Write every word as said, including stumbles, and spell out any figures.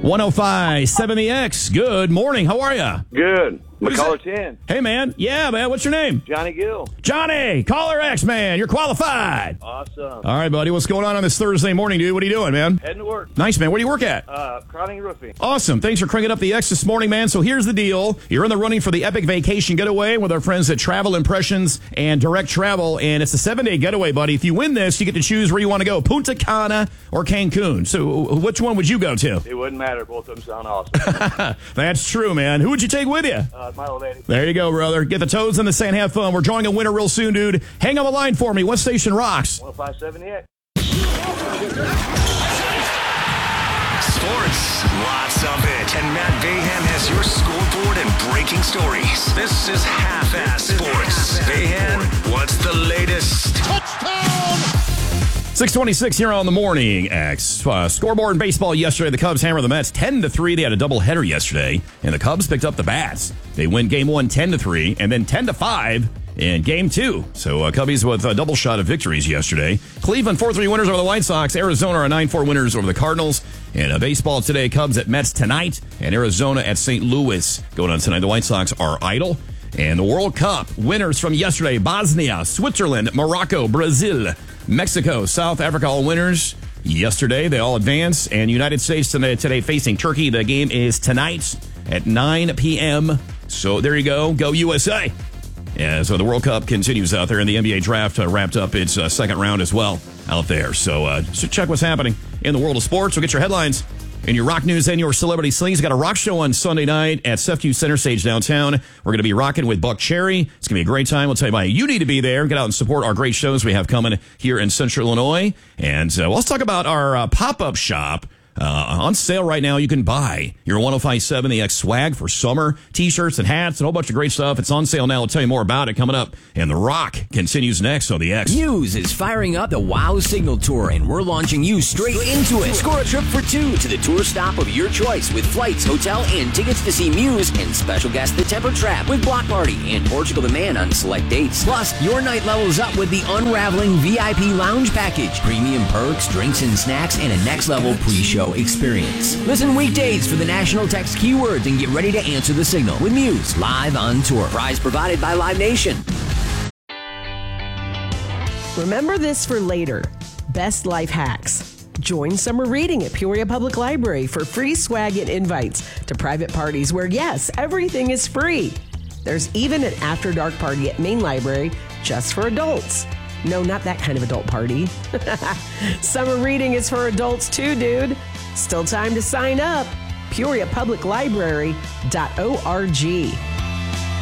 one oh five point seven The X. Good morning. How are you? Good. Who's Caller that? ten. Hey, man. Yeah, man. What's your name? Johnny Gill. Johnny. Caller X, man. You're qualified. Awesome. All right, buddy. What's going on on this Thursday morning, dude? What are you doing, man? Heading to work. Nice, man. Where do you work at? Uh, Crowning Roofing. Awesome. Thanks for cranking up the X this morning, man. So here's the deal. You're in the running for the epic vacation getaway with our friends at Travel Impressions and Direct Travel, and it's a seven-day getaway, buddy. If you win this, you get to choose where you want to go, Punta Cana or Cancun. So which one would you go to? It wouldn't matter. Both of them sound awesome. That's true, man. Who would you take with you? Uh, my old lady. There you go, brother. Get the toes in the sand, have fun. We're drawing a winner real soon, dude. Hang on the line for me. What station rocks? one oh five point seven The X. Sports, lots of it. And Matt Bayham has your scoreboard and breaking stories. This is Half-Ass Sports. Bayham, what's the latest? Touchdown! six twenty-six here on the Morning X. Uh, scoreboard in baseball yesterday. The Cubs hammered the Mets ten to three. They had a doubleheader yesterday, and the Cubs picked up the bats. They win game one ten to three, and then ten to five in game two. So uh, Cubbies with a double shot of victories yesterday. Cleveland four three winners over the White Sox. Arizona are nine four winners over the Cardinals. And uh, baseball today, Cubs at Mets tonight, and Arizona at Saint Louis going on tonight. The White Sox are idle. And the World Cup winners from yesterday, Bosnia, Switzerland, Morocco, Brazil, Mexico, South Africa, all winners. Yesterday, they all advanced. And United States today, today facing Turkey. The game is tonight at nine p.m. So there you go. Go U S A. Yeah, so the World Cup continues out there, and the N B A draft uh, wrapped up its uh, second round as well out there. So, uh, so check what's happening in the world of sports. We'll get your headlines in your rock news and your celebrity slings. Got a rock show on Sunday night at Sefcu Center Stage downtown. We're going to be rocking with Buck Cherry. It's going to be a great time. We'll tell you why you need to be there. Get out and support our great shows we have coming here in Central Illinois. And uh, well, let's talk about our uh, pop-up shop. Uh, on sale right now, you can buy your one oh five point seven The X swag for summer, t-shirts and hats and a whole bunch of great stuff. It's on sale now. I'll tell you more about it coming up. And The Rock continues next on The X. Muse is firing up the WOW Signal Tour, and we're launching you straight into it. Score a trip for two to the tour stop of your choice with flights, hotel, and tickets to see Muse and special guest The Temper Trap with Block Party and Portugal the Man on select dates. Plus, your night levels up with the Unraveling V I P Lounge Package, premium perks, drinks and snacks, and a next-level pre-show experience. Listen weekdays for the national text keywords and get ready to answer the signal with Muse live on tour. Prize provided by Live Nation. Remember this for later. Best life hacks. Join summer reading at Peoria Public Library for free swag and invites to private parties where, yes, everything is free. There's even an after dark party at Main Library just for adults. No, not that kind of adult party. Summer reading is for adults too, dude. Still time to sign up. Peoria Public Library dot org.